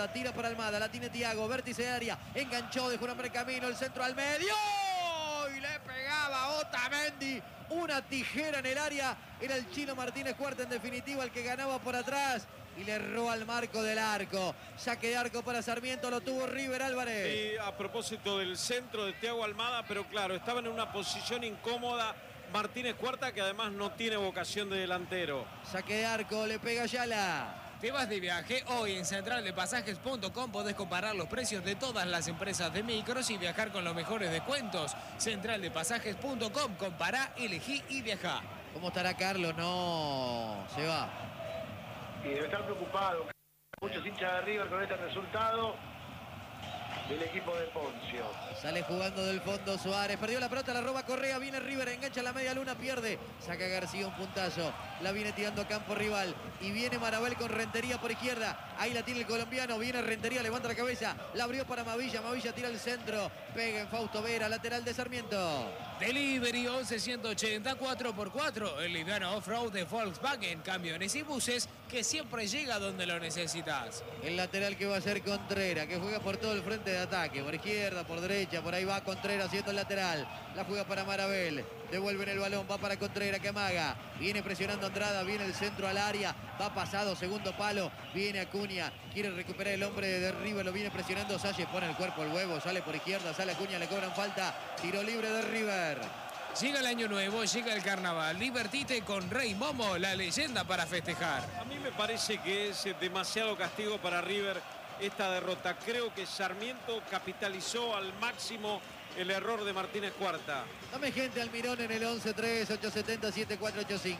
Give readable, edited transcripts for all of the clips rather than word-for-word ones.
Almada, tira para Almada, la tiene Thiago, vértice de área, enganchó, dejó un hombre en camino, el centro al medio y le pegaba Otamendi. Una tijera en el área, era el chino Martínez Cuarta en definitiva el que ganaba por atrás y le erró al marco del arco. Saque de arco para Sarmiento, lo tuvo River Álvarez. Sí, a propósito del centro de Thiago Almada, pero claro, estaba en una posición incómoda Martínez Cuarta, que además no tiene vocación de delantero. Saque de arco, le pega Ayala. Te vas de viaje, hoy en centraldepasajes.com podés comparar los precios de todas las empresas de micros y viajar con los mejores descuentos. Centraldepasajes.com, compará, elegí y viajá. ¿Cómo estará Carlos? No, se va. Y debe estar preocupado. Muchos hinchas de River con este resultado del equipo de Poncio. Sale jugando del fondo Suárez, perdió la pelota, la roba Correa, viene River, engancha la media luna, pierde, saca García un puntazo, la viene tirando a campo rival y viene Marabel con Rentería por izquierda, ahí la tiene el colombiano, viene Rentería, levanta la cabeza, la abrió para Mavilla, Mavilla tira al centro, pega en Fausto Vera, lateral de Sarmiento. Delivery 11-180 4x4, el liviano off-road de Volkswagen, camiones y buses que siempre llega donde lo necesitas. El lateral que va a ser Contreras, que juega por todo el frente de ataque, por izquierda, por derecha, por ahí va Contreras haciendo el lateral, la juega para Marabel, devuelven el balón, va para Contreras que amaga, viene presionando Andrada, viene el centro al área, va pasado, segundo palo, viene Acuña, quiere recuperar el hombre de River, lo viene presionando Salles, pone el cuerpo al huevo, sale por izquierda, sale Acuña, le cobran falta, tiro libre de River. Llega el año nuevo, llega el carnaval, divertite con Rey Momo, la leyenda para festejar. A mí me parece que es demasiado castigo para River esta derrota. Creo que Sarmiento capitalizó al máximo el error de Martínez Cuarta. Dame gente Almirón en el 11-3-870-7485.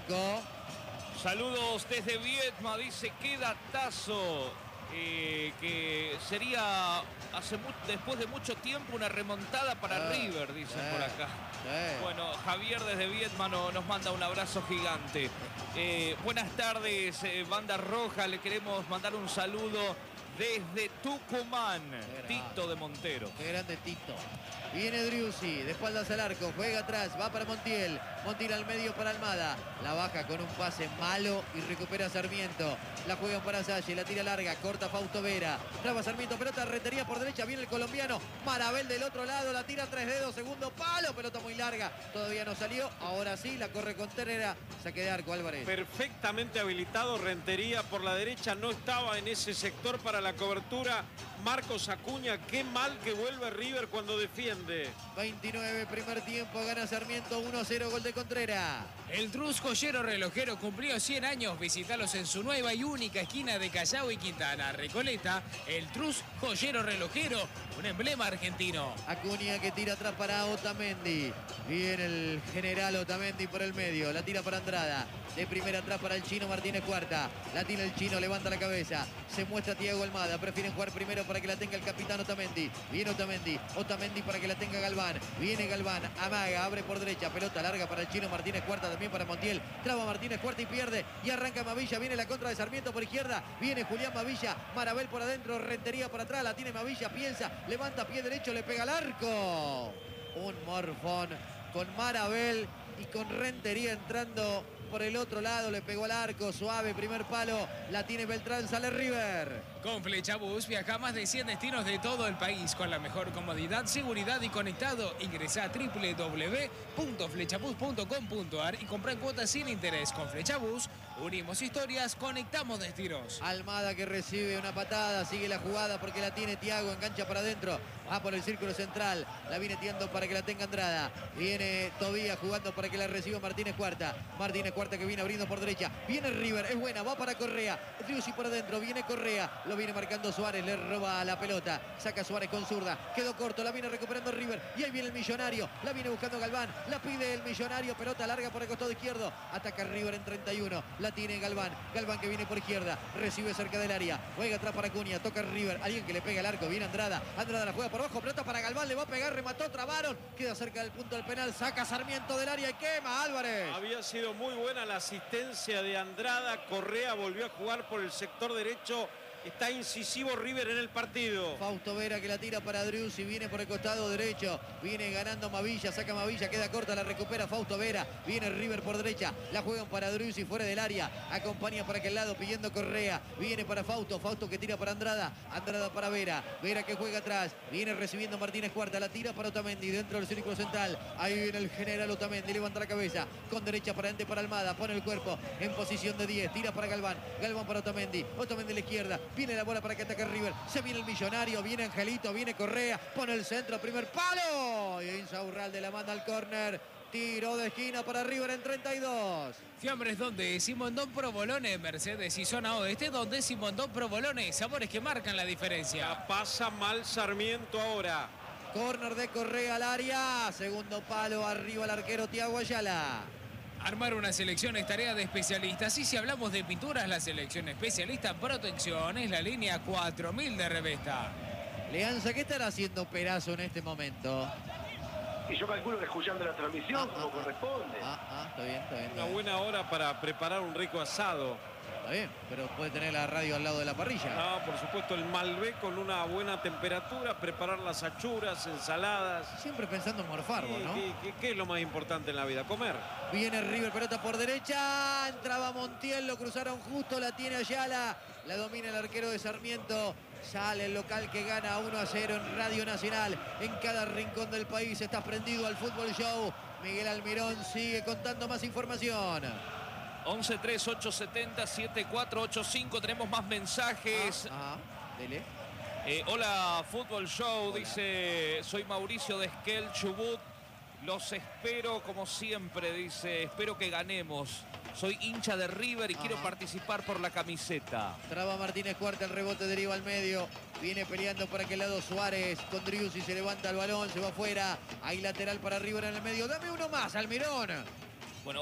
Saludos desde Viedma, dice qué datazo. Que sería después de mucho tiempo una remontada para River, dicen por acá. Bueno, Javier desde Viedma nos manda un abrazo gigante. Buenas tardes, Banda Roja, le queremos mandar un saludo desde Tucumán, Tito de Montero. Qué grande Tito. Viene Driussi, de espaldas al arco, juega atrás, va para Montiel. Montiel al medio para Almada. La baja con un pase malo y recupera Sarmiento. La juegan para Salle, la tira larga, corta Fausto Vera. Traba Sarmiento, pelota, Rentería por derecha, viene el colombiano. Marabel del otro lado, la tira 3 dedos, segundo palo, pelota muy larga. Todavía no salió, ahora sí, la corre Contreras. Saque de arco, Álvarez. Perfectamente habilitado Rentería por la derecha, no estaba en ese sector para la cobertura. Marcos Acuña, qué mal que vuelve River cuando defiende. 29, primer tiempo, gana Sarmiento 1-0, gol de Contreras. El Trus Joyero Relojero cumplió 100 años. Visítalos en su nueva y única esquina de Callao y Quintana, Recoleta. El Trus Joyero Relojero, un emblema argentino. Acuña que tira atrás para Otamendi. Viene el general Otamendi por el medio. La tira para Andrada. De primera atrás para el chino Martínez Cuarta. La tiene el chino, levanta la cabeza. Se muestra Thiago Almada. Prefieren jugar primero para que la tenga el capitán Otamendi. Viene Otamendi. Otamendi para que la tenga Galván. Viene Galván. Amaga. Abre por derecha. Pelota larga para el chino Martínez Cuarta. También para Montiel. Traba Martínez Cuarta y pierde. Y arranca Mavilla. Viene la contra de Sarmiento por izquierda. Viene Julián Mavilla. Marabel por adentro. Rentería por atrás. La tiene Mavilla. Piensa. Levanta pie derecho. Le pega al arco. Un morfón con Marabel y con Rentería entrando por el otro lado, le pegó al arco, suave, primer palo, la tiene Beltrán, sale River. Con Flechabús viaja a más de 100 destinos de todo el país con la mejor comodidad, seguridad y conectado. Ingresa a www.flechabús.com.ar y compra en cuotas sin interés. Con Flechabús unimos historias, conectamos destinos. Almada que recibe una patada, sigue la jugada porque la tiene Thiago, engancha para adentro, va por el círculo central, la viene tirando para que la tenga Andrada. Viene Tobías jugando para que la reciba Martínez Cuarta. Martínez Cuarta que viene abriendo por derecha. Viene River, es buena, va para Correa. Driussi por adentro, viene Correa. Lo viene marcando Suárez, le roba la pelota. Saca Suárez con zurda. Quedó corto, la viene recuperando River. Y ahí viene el Millonario. La viene buscando Galván. La pide el Millonario. Pelota larga por el costado izquierdo. Ataca River en 31. La tiene Galván. Galván que viene por izquierda. Recibe cerca del área. Juega atrás para Acuña. Toca River. Alguien que le pega al arco. Viene Andrada. Andrada la juega por abajo. Pelota para Galván. Le va a pegar. Remató. Trabaron. Queda cerca del punto del penal. Saca Sarmiento del área y quema Álvarez. Había sido muy buena la asistencia de Andrada. Correa volvió a jugar por el sector derecho Está incisivo River en el partido. Fausto Vera que la tira para Driussi, viene por el costado derecho, viene ganando Mavilla, saca Mavilla, queda corta, la recupera Fausto Vera, viene River por derecha, la juegan para Driussi fuera del área, acompaña para aquel lado pidiendo Correa, viene para Fausto, Fausto que tira para Andrada, Andrada para Vera, Vera que juega atrás, viene recibiendo Martínez Cuarta, la tira para Otamendi dentro del círculo central, ahí viene el general Otamendi, levanta la cabeza, con derecha para adelante para Almada, pone el cuerpo en posición de 10, tira para Galván, Galván para Otamendi, Otamendi a la izquierda, viene la bola para que ataque River. Se viene el millonario, viene Angelito, viene Correa, pone el centro, primer palo. Y Insaurralde la manda al córner. Tiro de esquina para River en 32. Fiambres donde Simondón Provolone, Mercedes y zona oeste donde Simondón Provolone, sabores que marcan la diferencia. La pasa mal Sarmiento ahora. Córner de Correa al área. Segundo palo, arriba el arquero Thiago Ayala. Armar una selección es tarea de especialistas y si hablamos de pinturas, la selección especialista Protección es la línea 4000 de Revesta. Leanza, ¿qué estará haciendo Perazo en este momento? Y yo calculo que escuchando la transmisión como corresponde. Está bien, está bien. Una buena hora para preparar un rico asado. Está bien, pero puede tener la radio al lado de la parrilla. No, por supuesto, el Malbec con una buena temperatura, preparar las achuras, ensaladas. Siempre pensando en morfar, vos, ¿no? ¿Qué es lo más importante en la vida? Comer. Viene River, pelota por derecha, entraba Montiel, lo cruzaron justo, la tiene Ayala, la domina el arquero de Sarmiento, sale el local que gana 1-0 en Radio Nacional, en cada rincón del país está prendido al Fútbol Show. Miguel Almirón sigue contando más información. 11-3-870-7485, tenemos más mensajes. Dele. Hola, Fútbol Show, dice, soy Mauricio de Esquel, Chubut. Los espero como siempre, dice, espero que ganemos. Soy hincha de River y quiero participar por la camiseta. Traba Martínez Cuarta, el rebote deriva al medio. Viene peleando por aquel lado Suárez con Driussi, se levanta el balón, se va afuera. Hay lateral para River en el medio. Dame uno más, Almirón. Bueno,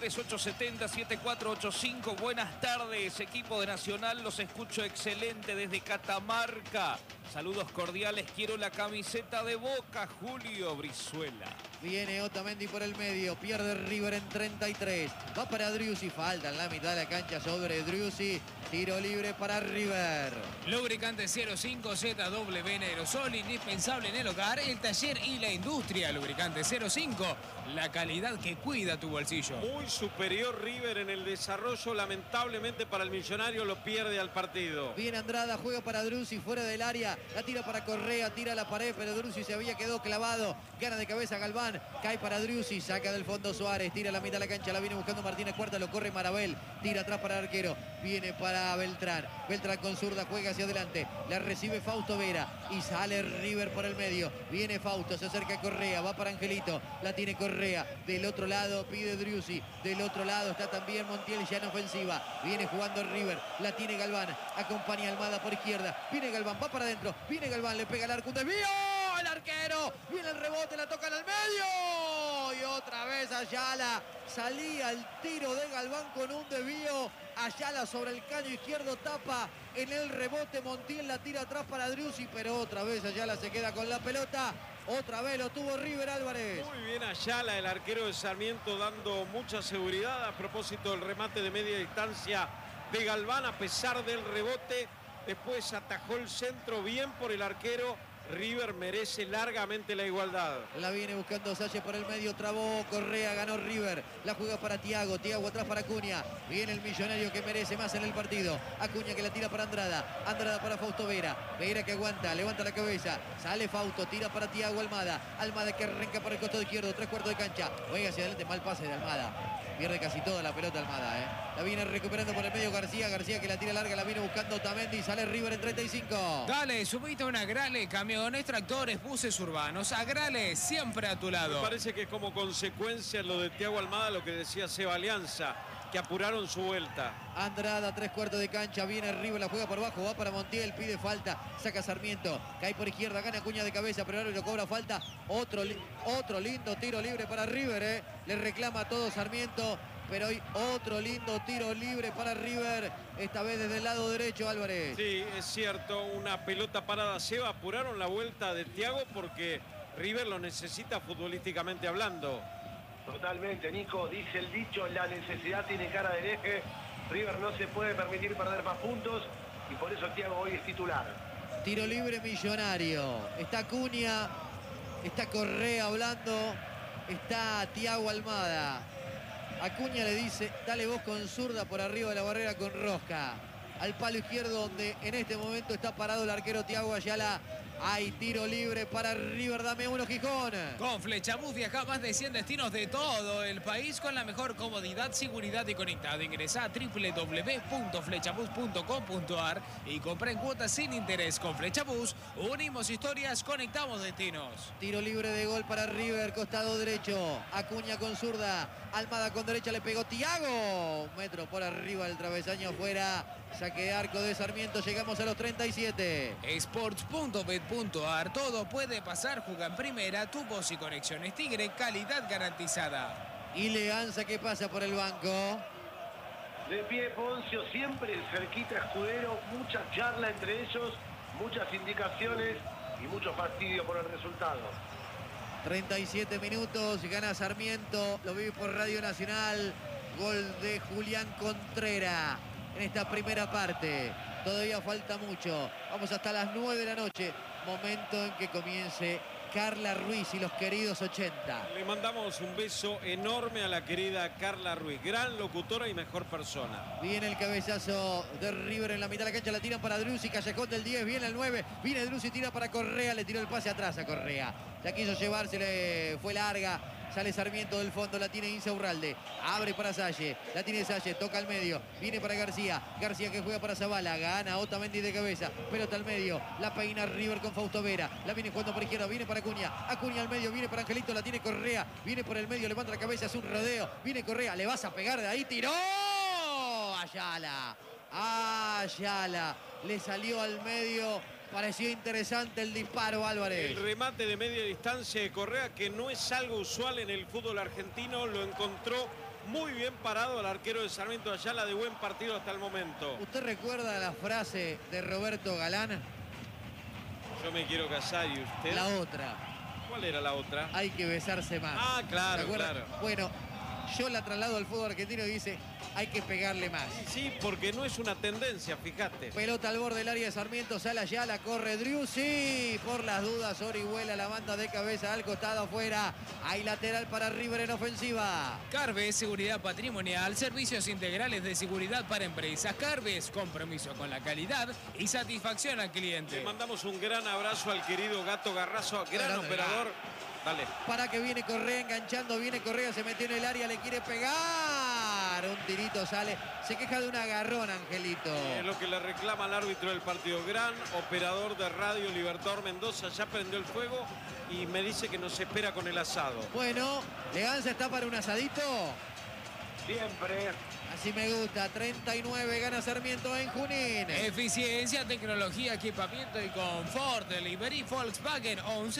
11-3-870-7485. Buenas tardes, equipo de Nacional. Los escucho excelente desde Catamarca. Saludos cordiales. Quiero la camiseta de Boca, Julio Brizuela. Viene Otamendi por el medio. Pierde River en 33. Va para Driussi. Falta en la mitad de la cancha sobre Driussi. Tiro libre para River. Lubricante 05 ZW en aerosol, indispensable en el hogar, el taller y la industria. Lubricante 05, la calidad que cuida tu bolsillo. Muy superior River en el desarrollo, lamentablemente para el millonario lo pierde al partido. Viene Andrada, juega para Driussi fuera del área, la tira para Correa, tira a la pared, pero Driussi se había quedado clavado, gana de cabeza Galván, cae para Driussi, saca del fondo Suárez, tira a la mitad de la cancha, la viene buscando Martínez Cuarta, lo corre Marabel, tira atrás para el arquero, viene para Beltrán, Beltrán con zurda, juega hacia adelante, la recibe Fausto Vera y sale River por el medio, viene Fausto, se acerca Correa, va para Angelito, la tiene Correa, del otro lado pide Driussi, del otro lado está también Montiel ya en ofensiva, viene jugando River, la tiene Galván, acompaña Almada por izquierda, viene Galván, va para adentro, viene Galván, le pega al arco, un desvío, el arquero, viene el rebote, la tocan al medio y otra vez Ayala, salía el tiro de Galván con un desvío, Ayala sobre el caño izquierdo tapa en el rebote, Montiel la tira atrás para Driussi, pero otra vez Ayala se queda con la pelota, otra vez lo tuvo River Álvarez. Muy bien Ayala, el arquero de Sarmiento, dando mucha seguridad a propósito del remate de media distancia de Galván, a pesar del rebote, después atajó el centro bien por el arquero. River merece largamente la igualdad. La viene buscando Salle por el medio, trabó Correa, ganó River. La juega para Thiago, Thiago atrás para Acuña. Viene el millonario que merece más en el partido. Acuña que la tira para Andrada. Andrada para Fausto Vera. Vera que aguanta, levanta la cabeza. Sale Fausto, tira para Thiago Almada. Almada que arranca por el costado izquierdo, 3/4 de cancha. Juega hacia adelante, mal pase de Almada. Pierde casi toda la pelota Almada, La viene recuperando por el medio García. García que la tira larga, la viene buscando Otamendi. Sale River en 35. Dale, subite a una Grale, camiones, tractores, buses urbanos. A Grale, siempre a tu lado. Me parece que es como consecuencia lo de Thiago Almada, lo que decía Seba Alianza, que apuraron su vuelta. Andrada, 3/4 de cancha, viene River, la juega por abajo, va para Montiel, pide falta, saca Sarmiento, cae por izquierda, gana Acuña de cabeza, pero ahora lo cobra falta. Otro lindo tiro libre para River, le reclama todo Sarmiento, pero hoy otro lindo tiro libre para River, esta vez desde el lado derecho, Álvarez. Sí, es cierto, una pelota parada. Seba, apuraron la vuelta de Thiago porque River lo necesita futbolísticamente hablando. Totalmente, Nico, dice el dicho, la necesidad tiene cara del eje. River no se puede permitir perder más puntos y por eso Thiago hoy es titular. Tiro libre Millonario. Está Acuña, está Correa hablando, está Thiago Almada. Acuña le dice, dale vos con zurda por arriba de la barrera con rosca. Al palo izquierdo donde en este momento está parado el arquero Thiago Ayala. Hay tiro libre para River, dame uno Gijón. Con Flechabús viaja a más de 100 destinos de todo el país con la mejor comodidad, seguridad y conectado. Ingresa a www.flechabus.com.ar y compra en cuotas sin interés. Con Flechabús unimos historias, conectamos destinos. Tiro libre de gol para River, costado derecho. Acuña con zurda, Almada con derecha, le pegó Thiago. 1 metro por arriba del travesaño, fuera. Saque de arco de Sarmiento, llegamos a los 37. Sports.bet.ar, todo puede pasar, juega en primera, tu voz y conexiones Tigre, calidad garantizada. Y Leganza que pasa por el banco. De pie Poncio, siempre cerquita Escudero, mucha charla entre ellos, muchas indicaciones y mucho fastidio por el resultado. 37 minutos, gana Sarmiento, lo vive por Radio Nacional. Gol de Julián Contreras en esta primera parte. Todavía falta mucho. Vamos hasta las 9 de la noche. Momento en que comience Carla Ruiz y los queridos 80. Le mandamos un beso enorme a la querida Carla Ruiz. Gran locutora y mejor persona. Viene el cabezazo de River en la mitad de la cancha. La tiran para Driussi. Callejón del 10. Viene el 9. Viene Driussi. Tira para Correa. Le tiró el pase atrás a Correa. La quiso llevarse. Le fue larga. Sale Sarmiento del fondo, la tiene Insaurralde. Abre para Salle, la tiene Salle, toca al medio. Viene para García. García que juega para Zavala. Gana Otamendi de cabeza. Pelota al medio. La peina River con Fausto Vera. La viene jugando por izquierda. Viene para Acuña. Acuña al medio. Viene para Angelito. La tiene Correa. Viene por el medio. Levanta la cabeza. Hace un rodeo. Viene Correa. Le vas a pegar de ahí. Tiró. Ayala. Ayala. Le salió al medio. Pareció interesante el disparo, Álvarez. El remate de media distancia de Correa, que no es algo usual en el fútbol argentino, lo encontró muy bien parado el arquero de Sarmiento Ayala, de buen partido hasta el momento. ¿Usted recuerda la frase de Roberto Galán? Yo me quiero casar, ¿y usted? La otra. ¿Cuál era la otra? Hay que besarse más. Ah, claro, ¿Se acuerda? claro. Bueno, yo la traslado al fútbol argentino y dice, hay que pegarle más. Sí, porque no es una tendencia, fíjate. Pelota al borde del área de Sarmiento, sale Ayala, corre Driussi. Por las dudas, Orihuela la manda de cabeza al costado afuera. Hay lateral para River en ofensiva. Carves, seguridad patrimonial, servicios integrales de seguridad para empresas. Carves, compromiso con la calidad y satisfacción al cliente. Le mandamos un gran abrazo al querido Gato Garrazo, gran Grande. operador. Dale. Para que viene Correa enganchando, viene Correa, se metió en el área, le quiere pegar. Un tirito sale, se queja de un agarrón, Angelito. Es lo que le reclama al árbitro del partido. Gran operador de radio, Libertador Mendoza, ya prendió el fuego y me dice que nos espera con el asado. Bueno, Leganza está para un asadito. Siempre. Así me gusta, 39 gana Sarmiento en Junín. Eficiencia, tecnología, equipamiento y confort. Delivery Volkswagen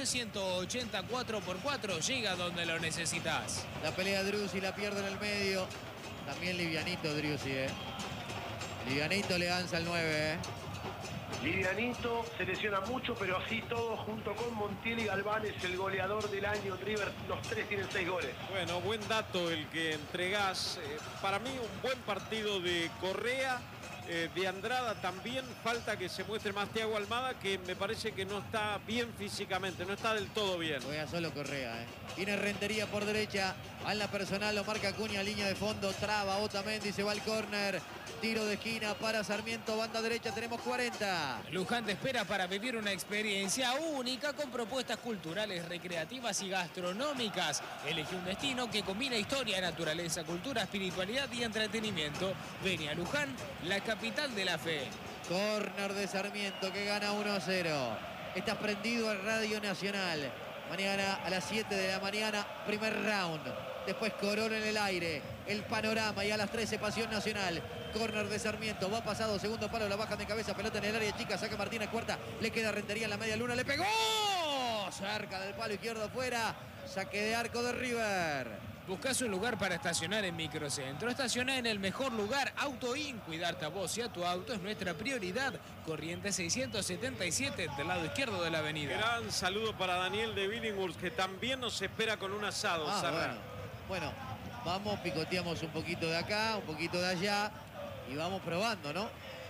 11-180-4x4. Llega donde lo necesitas. La pelea Driussi la pierde en el medio. También livianito Driussi, Livianito Leganza el 9, Livianito, se lesiona mucho, pero así todo, junto con Montiel y Galván, es el goleador del año. River, los tres tienen 6 goles. Bueno, buen dato el que entregás. Para mí un buen partido de Correa, de Andrada también. Falta que se muestre más Thiago Almada, que me parece que no está bien físicamente, no está del todo bien. Juega solo Correa, Viene Rentería por derecha. A la personal lo marca Acuña, línea de fondo. Traba Otamendi, se va al córner. Tiro de esquina para Sarmiento, banda derecha, tenemos 40. Luján te espera para vivir una experiencia única con propuestas culturales, recreativas y gastronómicas. Elige un destino que combina historia, naturaleza, cultura, espiritualidad y entretenimiento. Vení a Luján, la capital de la fe. Córner de Sarmiento que gana 1-0. Está prendido a Radio Nacional. Mañana a las 7 de la mañana, primer round. Después Corona en el aire, el panorama y a las 13 Pasión Nacional. Córner de Sarmiento, va pasado, segundo palo, la bajan de cabeza, pelota en el área chica, saca Martínez cuarta, le queda Rentería en la media luna, le pegó, cerca del palo izquierdo afuera, saque de arco de River. ¿Buscas un lugar para estacionar en Microcentro? Estaciona en el mejor lugar, AutoIn. Cuidarte a vos y a tu auto es nuestra prioridad. Corriente 677 del lado izquierdo de la avenida. Gran saludo para Daniel de Billinghurst, que también nos espera con un asado. Bueno, vamos, picoteamos un poquito de acá, un poquito de allá y vamos probando, ¿no?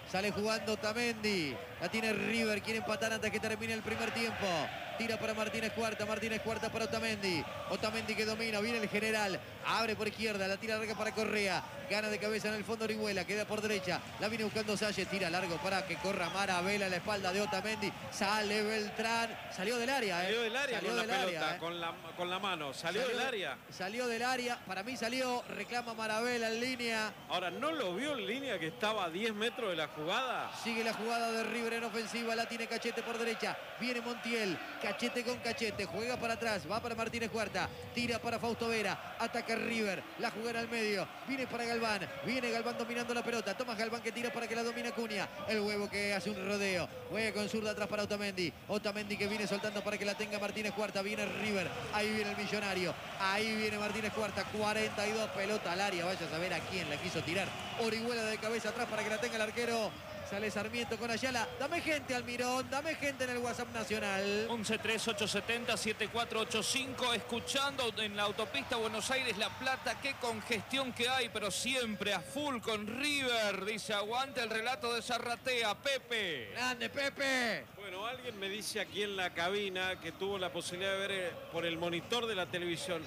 Sale jugando Otamendi. La tiene River. Quiere empatar antes que termine el primer tiempo. Tira para Martínez Cuarta. Martínez Cuarta para Otamendi. Otamendi que domina. Viene el general. Abre por izquierda. La tira larga para Correa. Gana de cabeza en el fondo Orihuela. Queda por derecha. La viene buscando Salles. Tira largo para que corra Maravel a la espalda de Otamendi. Sale Beltrán. Salió del área. Salió del área Salió con la del pelota. área, Con la mano. Salió del área. Salió del área. Para mí salió. Reclama Maravel en línea. Ahora, ¿no lo vio en línea que estaba a 10 metros de la jugada? Sigue la jugada de River en ofensiva. La tiene Cachete por derecha. Viene Montiel. Cachete con Cachete. Juega para atrás. Va para Martínez Cuarta. Tira para Fausto Vera. Ataca River. La jugada al medio. Viene para Galván. Viene Galván dominando la pelota. Toma Galván que tira para que la domine Acuña. El huevo que hace un rodeo. Juega con zurda atrás para Otamendi. Otamendi que viene soltando para que la tenga Martínez Cuarta. Viene River. Ahí viene el millonario. Ahí viene Martínez Cuarta. 42. Pelota al área. Vaya a saber a quién la quiso tirar. Orihuela de cabeza atrás para que la tenga el arquero. Sale Sarmiento con Ayala. Dame gente, Almirón. Dame gente en el WhatsApp nacional. 113870-7485. Escuchando en la autopista Buenos Aires-La Plata. Qué congestión que hay, pero siempre a full con River. Dice, aguante el relato de Zarratea. Pepe. Grande, Pepe. Bueno, alguien me dice aquí en la cabina que tuvo la posibilidad de ver por el monitor de la televisión.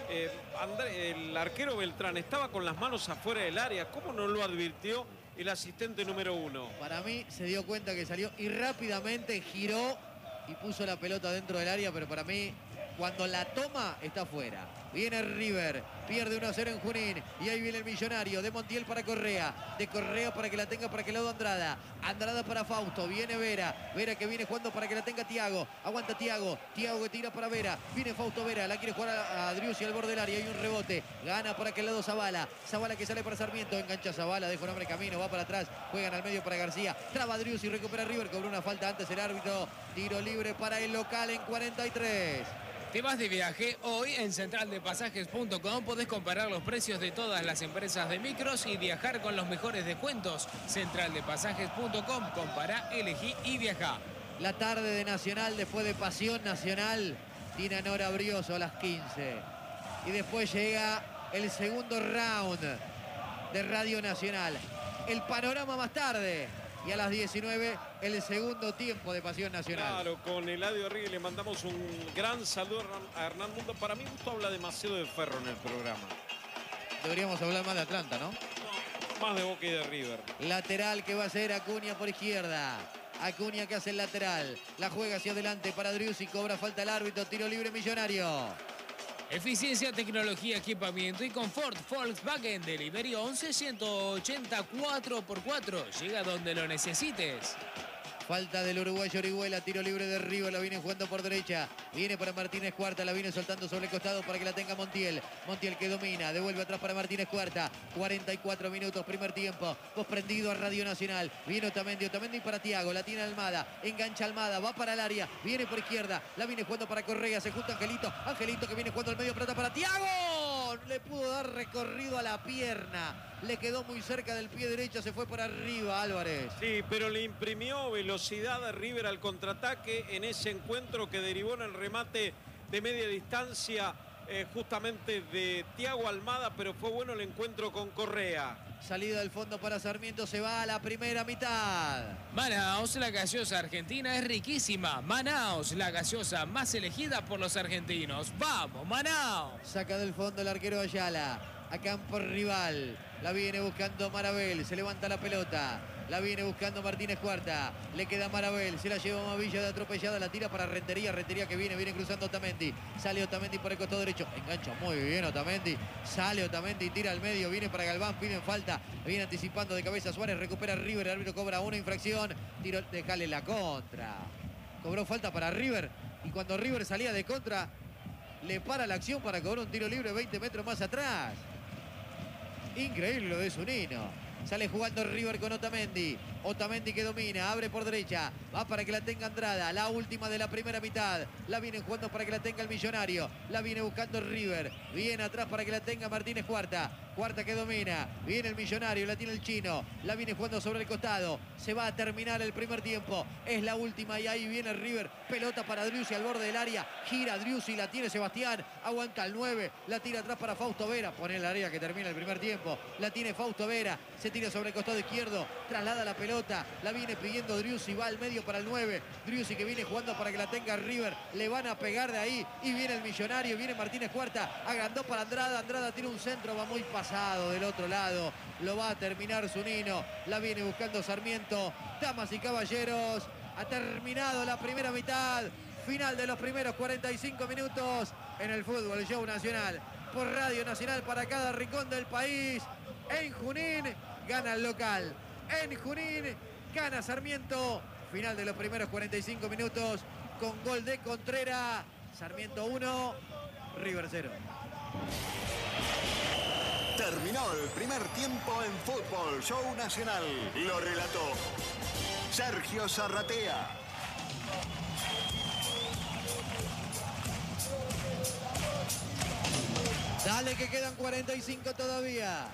El arquero Beltrán estaba con las manos afuera del área. ¿Cómo no lo advirtió el asistente número 1? Para mí se dio cuenta que salió y rápidamente giró y puso la pelota dentro del área, pero para mí cuando la toma está afuera. Viene River, pierde 1-0 en Junín y ahí viene el millonario de Montiel para Correa, de Correa para que la tenga para que lado Andrada, Andrada para Fausto, viene Vera, Vera que viene jugando para que la tenga Thiago, aguanta Thiago, Thiago que tira para Vera, viene Fausto Vera, la quiere jugar a Driussi al borde del área, hay un rebote, gana para aquel lado Zavala, Zavala que sale para Sarmiento, engancha Zavala, deja un hombre camino, va para atrás, juegan al medio para García, traba Driussi, recupera River, cobró una falta antes el árbitro, tiro libre para el local en 43. Te vas de viaje. Hoy en centraldepasajes.com podés comparar los precios de todas las empresas de micros y viajar con los mejores descuentos. Centraldepasajes.com. Compará, elegí y viajá. La tarde de Nacional, después de Pasión Nacional, tiene a Nora Brioso a las 15. Y después llega el segundo round de Radio Nacional. El panorama más tarde. Y a las 19, el segundo tiempo de Pasión Nacional. Claro, con Eladio Arrigue le mandamos un gran saludo a Hernán Mundo. Para mí, justo habla demasiado de Ferro en el programa. Deberíamos hablar más de Atlanta, ¿no? No, más de Boca y de River. Lateral que va a ser Acuña por izquierda. Acuña que hace el lateral. La juega hacia adelante para Driussi. Cobra falta el árbitro. Tiro libre Millonario. Eficiencia, tecnología, equipamiento y confort. Volkswagen Delivery 11-180 4x4. Llega donde lo necesites. Falta del uruguayo Orihuela, tiro libre de River, la viene jugando por derecha. Viene para Martínez Cuarta, la viene soltando sobre el costado para que la tenga Montiel. Montiel que domina, devuelve atrás para Martínez Cuarta. 44 minutos, primer tiempo. Vos prendido a Radio Nacional. Viene Otamendi, Otamendi para Thiago, la tiene Almada. Engancha Almada, va para el área. Viene por izquierda, la viene jugando para Correa. Se junta Angelito. Angelito que viene jugando al medio, pelota para Thiago. Le pudo dar recorrido a la pierna. Le quedó muy cerca del pie derecho, se fue por arriba Álvarez. Sí, pero le imprimió velocidad a River al contraataque en ese encuentro que derivó en el remate de media distancia justamente de Thiago Almada, pero fue bueno el encuentro con Correa. Salida del fondo para Sarmiento, se va a la primera mitad. Manaos, la gaseosa argentina es riquísima. Manaos, la gaseosa más elegida por los argentinos. ¡Vamos, Manaos! Saca del fondo el arquero Ayala. A campo rival. La viene buscando Maravel. Se levanta la pelota. La viene buscando Martínez Cuarta. Le queda Maravel. Se la lleva Mavilla de atropellada. La tira para Rentería. Rentería que viene cruzando Otamendi. Sale Otamendi por el costado derecho. Engancha muy bien Otamendi. Sale Otamendi. Tira al medio. Viene para Galván. Piden falta. Viene anticipando de cabeza Suárez. Recupera River. El árbitro cobra una infracción. Tiro. Dejale la contra. Cobró falta para River. Y cuando River salía de contra, le para la acción para cobrar un tiro libre 20 metros más atrás. Increíble lo de Zunino. Sale jugando River con Otamendi. Otamendi que domina, abre por derecha. Va para que la tenga Andrada. La última de la primera mitad. La viene jugando para que la tenga el Millonario. La viene buscando River. Viene atrás para que la tenga Martínez Cuarta. Cuarta que domina. Viene el Millonario, la tiene el Chino. La viene jugando sobre el costado. Se va a terminar el primer tiempo. Es la última y ahí viene River. Pelota para Driussi al borde del área. Gira Driussi, la tiene Sebastián. Aguanta el 9. La tira atrás para Fausto Vera. Pone el área que termina el primer tiempo. La tiene Fausto Vera. Se tira sobre el costado izquierdo. Traslada la pelota pelota, la viene pidiendo Driussi, va al medio para el 9. Driussi que viene jugando para que la tenga River. Le van a pegar de ahí y viene el Millonario, viene Martínez Cuarta. Agrandó para Andrada. Andrada tiene un centro, va muy pasado del otro lado. Lo va a terminar Zunino. La viene buscando Sarmiento. Damas y caballeros, ha terminado la primera mitad. Final de los primeros 45 minutos en el Fútbol Show Nacional. Por Radio Nacional para cada rincón del país. En Junín gana el local. En Junín gana Sarmiento. Final de los primeros 45 minutos con gol de Contreras. Sarmiento 1, River 0. Terminó el primer tiempo en Fútbol Show Nacional. Lo relató Sergio Zarratea. Dale que quedan 45 todavía.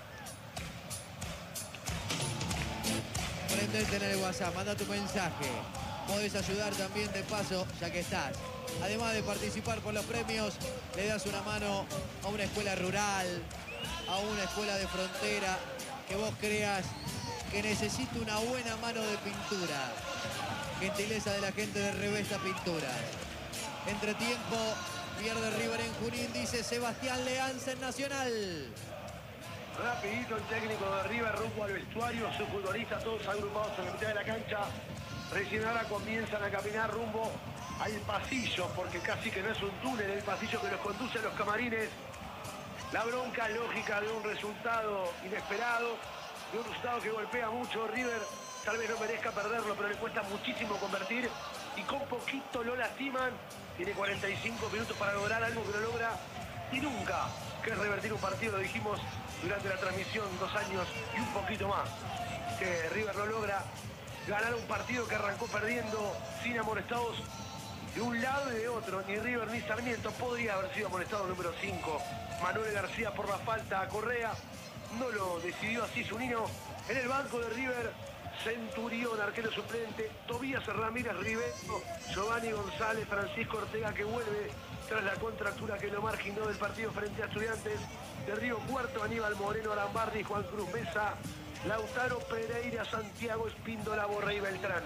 Prendete en el WhatsApp, manda tu mensaje. Podés ayudar también de paso, ya que estás. Además de participar por los premios, le das una mano a una escuela rural, a una escuela de frontera que vos creas que necesita una buena mano de pintura. Gentileza de la gente de Revesta Pinturas. Entretiempo, pierde River en Junín, dice Sebastián Leanza en Nacional. Rapidito el técnico de River rumbo al vestuario, sus futbolistas todos agrupados en la mitad de la cancha. Recién ahora comienzan a caminar rumbo al pasillo, porque casi que no es un túnel, el pasillo que los conduce a los camarines. La bronca lógica de un resultado inesperado, de un resultado que golpea mucho. River tal vez no merezca perderlo, pero le cuesta muchísimo convertir y con poquito lo lastiman. Tiene 45 minutos para lograr algo que no logra y nunca, que es revertir un partido, lo dijimos durante la transmisión, 2 años y un poquito más, que River no logra ganar un partido que arrancó perdiendo sin amonestados de un lado y de otro. Ni River ni Sarmiento. Podría haber sido amonestado número 5 Manuel García por la falta a Correa, no lo decidió así Zunino. En el banco de River, Centurión, arquero suplente, Tobías Ramírez Rivero, Giovanni González, Francisco Ortega, que vuelve tras la contractura que lo marginó del partido frente a Estudiantes de Río Cuarto, Aníbal Moreno, Arambardi, Juan Cruz Mesa, Lautaro Pereira, Santiago Espíndola, Borré y Beltrán.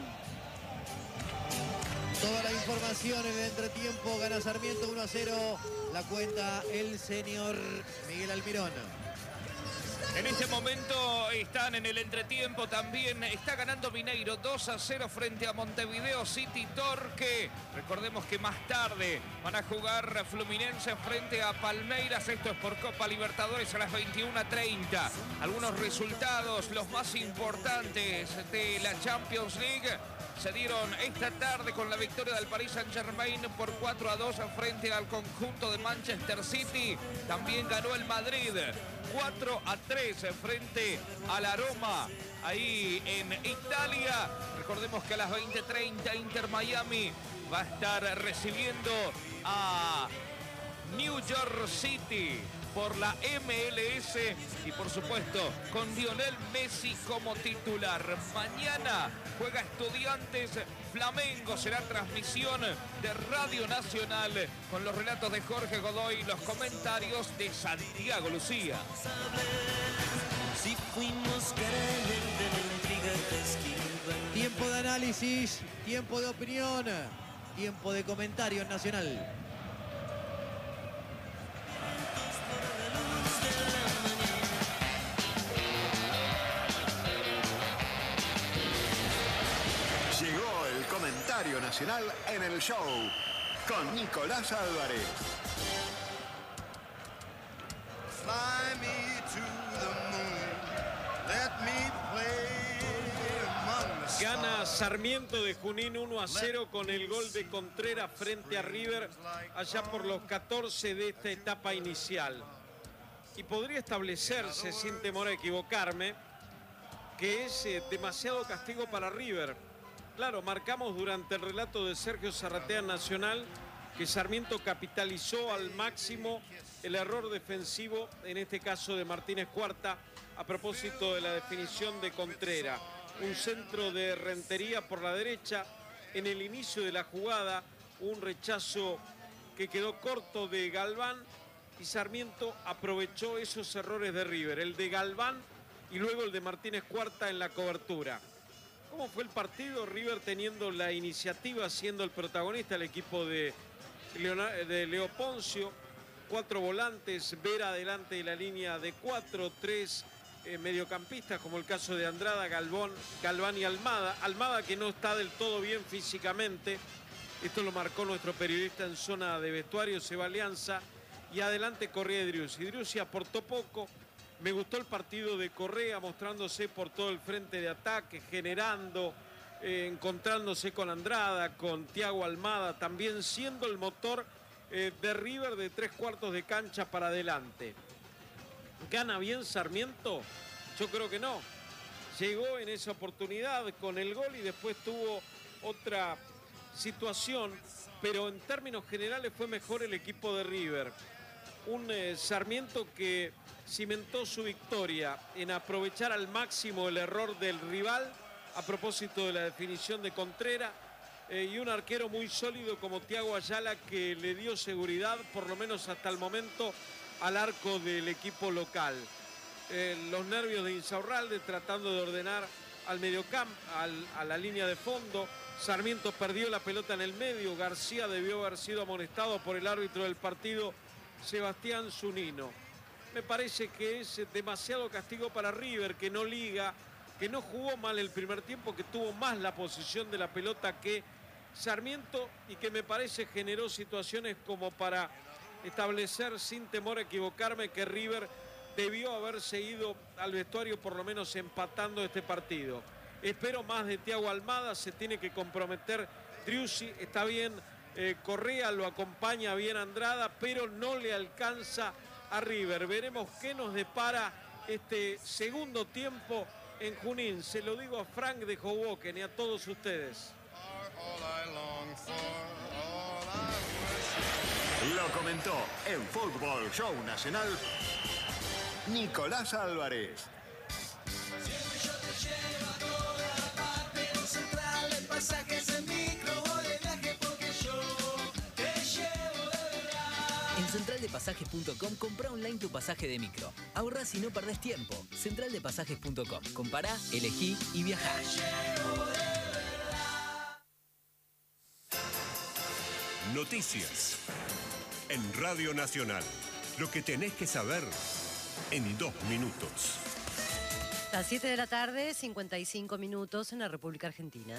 Toda la información en el entretiempo. Gana Sarmiento 1-0. La cuenta el señor Miguel Almirón. En este momento están en el entretiempo también. Está ganando Mineiro 2-0 frente a Montevideo City Torque. Recordemos que más tarde van a jugar Fluminense frente a Palmeiras. Esto es por Copa Libertadores a las 21:30. Algunos resultados, los más importantes de la Champions League, se dieron esta tarde con la victoria del Paris Saint-Germain por 4-2 frente al conjunto de Manchester City. También ganó el Madrid 4-3 frente al Aroma ahí en Italia. Recordemos que a las 20:30 Inter Miami va a estar recibiendo a New York City por la MLS y por supuesto con Lionel Messi como titular. Mañana juega Estudiantes Flamengo, será transmisión de Radio Nacional con los relatos de Jorge Godoy y los comentarios de Santiago Lucía. Tiempo de análisis, tiempo de opinión, tiempo de comentario en Nacional. Llegó el comentario nacional en el show con Nicolás Álvarez. Fly me to the moon, let me play among the stars. Gana Sarmiento de Junín 1-0 con el gol de Contreras frente a River allá por los 14 de esta etapa inicial. Y podría establecerse, sin temor a equivocarme, que es demasiado castigo para River. Claro, marcamos durante el relato de Sergio Zarratea Nacional que Sarmiento capitalizó al máximo el error defensivo, en este caso de Martínez Cuarta, a propósito de la definición de Contreras. Un centro de Rentería por la derecha, en el inicio de la jugada, un rechazo que quedó corto de Galván y Sarmiento aprovechó esos errores de River, el de Galván y luego el de Martínez Cuarta en la cobertura. ¿Cómo fue el partido? River teniendo la iniciativa, siendo el protagonista, el equipo de Leo Poncio. 4 volantes, Vera adelante de la línea de 4, 3 mediocampistas, como el caso de Andrada, Galván y Almada. Almada que no está del todo bien físicamente. Esto lo marcó nuestro periodista en zona de vestuario, Seba Alianza. Y adelante Correa y Driussi. Driussi aportó poco. Me gustó el partido de Correa, mostrándose por todo el frente de ataque, generando, encontrándose con Andrada, con Thiago Almada, también siendo el motor de River de 3/4 de cancha para adelante. ¿Gana bien Sarmiento? Yo creo que no. Llegó en esa oportunidad con el gol y después tuvo otra situación, pero en términos generales fue mejor el equipo de River. Un Sarmiento que cimentó su victoria en aprovechar al máximo el error del rival a propósito de la definición de Contreras, y un arquero muy sólido como Thiago Ayala que le dio seguridad, por lo menos hasta el momento, al arco del equipo local. Los nervios de Insaurralde tratando de ordenar al mediocampo, a la línea de fondo. Sarmiento perdió la pelota en el medio. García debió haber sido amonestado por el árbitro del partido, Sebastián Zunino. Me parece que es demasiado castigo para River, que no liga, que no jugó mal el primer tiempo, que tuvo más la posesión de la pelota que Sarmiento y que me parece generó situaciones como para establecer, sin temor a equivocarme, que River debió haberse ido al vestuario por lo menos empatando este partido. Espero más de Thiago Almada, se tiene que comprometer Driussi, está bien Correa, lo acompaña bien Andrada, pero no le alcanza a River. Veremos qué nos depara este segundo tiempo en Junín. Se lo digo a Frank de Hoboken y a todos ustedes. Lo comentó en Fútbol Show Nacional Nicolás Álvarez. En centraldepasajes.com compra online tu pasaje de micro. Ahorrás y no perdés tiempo. Centraldepasajes.com. Compará, elegí y viajá. Noticias en Radio Nacional. Lo que tenés que saber en 2 minutos. Las 7 de la tarde, 55 minutos en la República Argentina.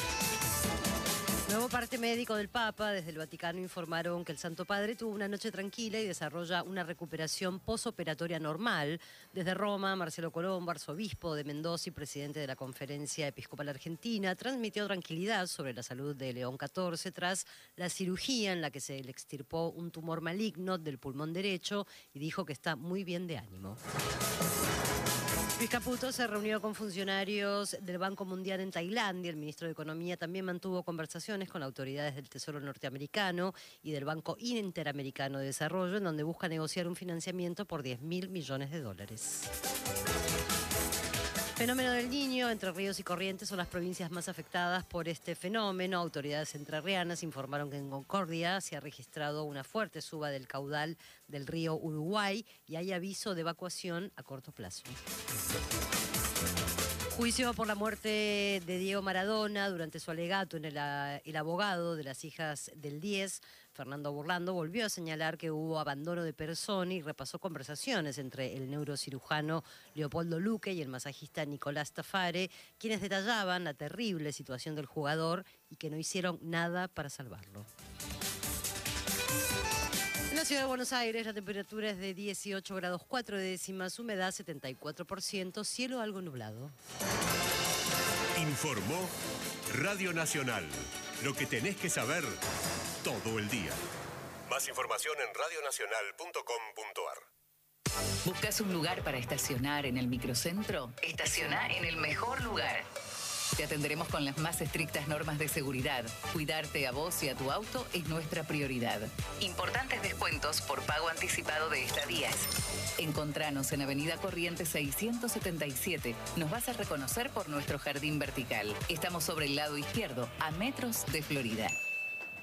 Nuevo parte médico del Papa. Desde el Vaticano informaron que el Santo Padre tuvo una noche tranquila y desarrolla una recuperación posoperatoria normal. Desde Roma, Marcelo Colombo, arzobispo de Mendoza y presidente de la Conferencia Episcopal Argentina, transmitió tranquilidad sobre la salud de León XIV tras la cirugía en la que se le extirpó un tumor maligno del pulmón derecho y dijo que está muy bien de ánimo. Luis Caputo se reunió con funcionarios del Banco Mundial en Tailandia. El ministro de Economía también mantuvo conversaciones con autoridades del Tesoro norteamericano y del Banco Interamericano de Desarrollo, en donde busca negociar un financiamiento por $10.000 millones. Fenómeno del Niño. Entre Ríos y Corrientes son las provincias más afectadas por este fenómeno. Autoridades entrerrianas informaron que en Concordia se ha registrado una fuerte suba del caudal del río Uruguay y hay aviso de evacuación a corto plazo. Juicio por la muerte de Diego Maradona. Durante su alegato, el abogado de las hijas del 10, Fernando Burlando, volvió a señalar que hubo abandono de persona y repasó conversaciones entre el neurocirujano Leopoldo Luque y el masajista Nicolás Tafare, quienes detallaban la terrible situación del jugador y que no hicieron nada para salvarlo. En la ciudad de Buenos Aires la temperatura es de 18 grados 4 décimas, humedad 74%, cielo algo nublado. Informó Radio Nacional. Lo que tenés que saber todo el día. Más información en radionacional.com.ar. ¿Buscas un lugar para estacionar en el microcentro? Estaciona en el mejor lugar. Te atenderemos con las más estrictas normas de seguridad. Cuidarte a vos y a tu auto es nuestra prioridad. Importantes descuentos por pago anticipado de estadías. Encontranos en Avenida Corrientes 677. Nos vas a reconocer por nuestro jardín vertical. Estamos sobre el lado izquierdo, a metros de Florida.